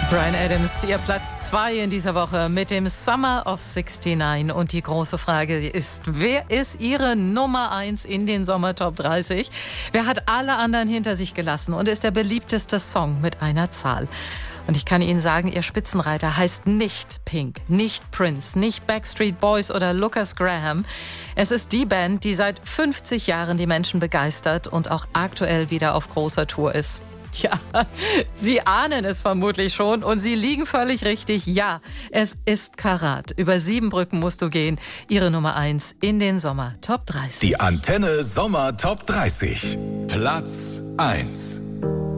Bryan Adams, ihr Platz 2 in dieser Woche mit dem Summer of 69. Und die große Frage ist, wer ist Ihre Nummer 1 in den Sommer Top 30? Wer hat alle anderen hinter sich gelassen und ist der beliebteste Song mit einer Zahl? Und ich kann Ihnen sagen, Ihr Spitzenreiter heißt nicht Pink, nicht Prince, nicht Backstreet Boys oder Lucas Graham. Es ist die Band, die seit 50 Jahren die Menschen begeistert und auch aktuell wieder auf großer Tour ist. Ja, Sie ahnen es vermutlich schon und Sie liegen völlig richtig. Ja, es ist Karat. Über 7 Brücken musst du gehen. Ihre Nummer 1 in den Sommer Top 30. Die Antenne Sommer Top 30. Platz 1.